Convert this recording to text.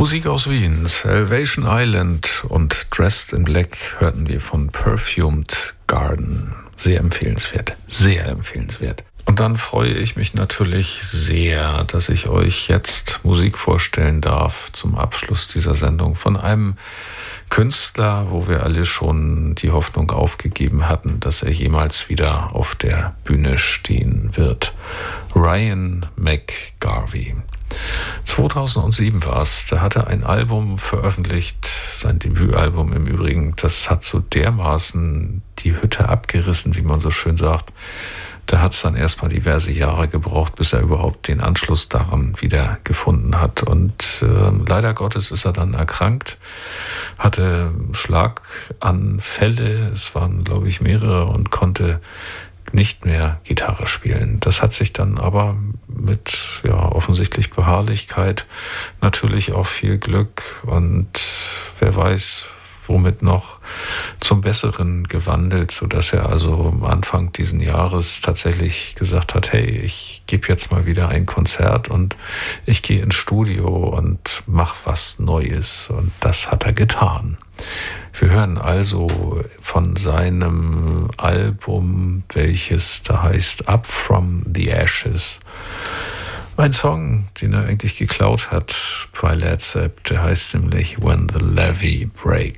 Musik aus Wien, Salvation Island und Dressed in Black hörten wir von Perfumed Garden. Sehr empfehlenswert, sehr empfehlenswert. Und dann freue ich mich natürlich sehr, dass ich euch jetzt Musik vorstellen darf zum Abschluss dieser Sendung von einem Künstler, wo wir alle schon die Hoffnung aufgegeben hatten, dass er jemals wieder auf der Bühne stehen wird. Ryan McGarvey. 2007 war es, da hat er ein Album veröffentlicht, sein Debütalbum im Übrigen, das hat so dermaßen die Hütte abgerissen, wie man so schön sagt. Da hat es dann erstmal diverse Jahre gebraucht, bis er überhaupt den Anschluss daran wieder gefunden hat. Und leider Gottes ist er dann erkrankt, hatte Schlaganfälle, es waren, glaube ich, mehrere, und konnte nicht mehr Gitarre spielen. Das hat sich dann aber mit offensichtlich Beharrlichkeit, natürlich auch viel Glück und wer weiß, womit noch zum Besseren gewandelt, sodass er also Anfang diesen Jahres tatsächlich gesagt hat, hey, ich gebe jetzt mal wieder ein Konzert und ich gehe ins Studio und mache was Neues. Und das hat er getan. Wir hören also von seinem Album, welches da heißt Up From The Ashes. Ein Song, den er eigentlich geklaut hat bei Led Zepp, der heißt nämlich When the Levee Breaks.